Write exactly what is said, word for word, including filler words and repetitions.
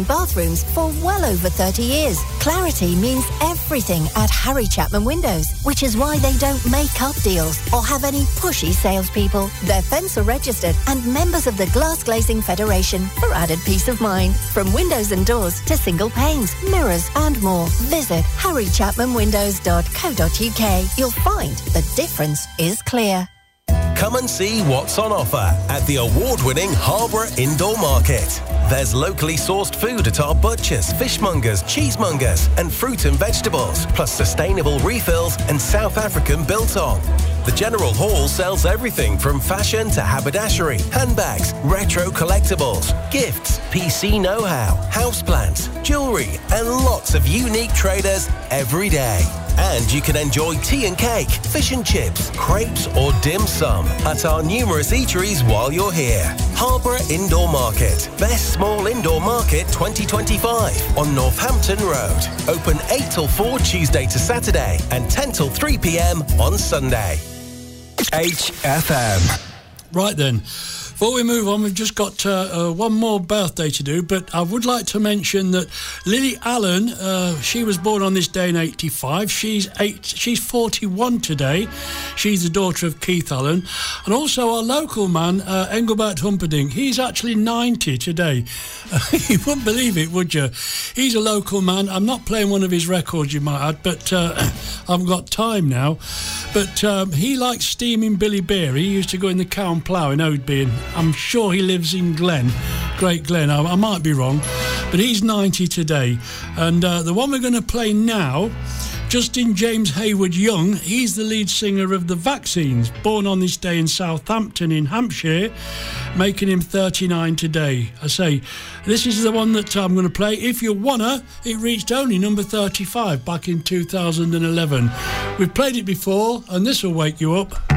bathrooms for well over thirty years. Clarity means everything at Harry Chapman Windows, which is why they don't make up deals or have any pushy salespeople. They're Fencer registered and members of the Glass Glazing Federation for added peace of mind. From windows and doors to single panes, mirrors and more. Visit harry chapman windows dot co dot uk. You'll find the difference is clear. Come and see what's on offer at the award-winning Harborough Indoor Market. There's locally sourced food at our butchers, fishmongers, cheesemongers and fruit and vegetables, plus sustainable refills and South African biltong. The General Hall sells everything from fashion to haberdashery, handbags, retro collectibles, gifts, P C know-how, houseplants, jewellery and lots of unique traders every day. And you can enjoy tea and cake, fish and chips, crepes or dim sum at our numerous eateries while you're here. Harborough Indoor Market. Best Small Indoor Market twenty twenty-five on Northampton Road. Open eight till four Tuesday to Saturday and ten till three p.m. on Sunday. H F M. Right then. Before we move on, we've just got uh, uh, one more birthday to do, but I would like to mention that Lily Allen, uh, she was born on this day in eighty-five. She's eight, she's forty-one today. She's the daughter of Keith Allen. And also our local man, uh, Engelbert Humperdinck, he's actually ninety today. Uh, you wouldn't believe it, would you? He's a local man. I'm not playing one of his records, you might add, but uh, I haven't got time now. But um, he likes steaming Billy Beer. He used to go in the cow and plough in Oadby, and I'm sure he lives in Glen, Great Glen. I, I might be wrong, but he's ninety today. And uh, the one we're going to play now, Justin James Hayward Young, he's the lead singer of The Vaccines, born on this day in Southampton in Hampshire, making him thirty-nine today. I say, this is the one that I'm going to play. If You Wanna, it reached only number thirty-five back in two thousand eleven. We've played it before, and this will wake you up.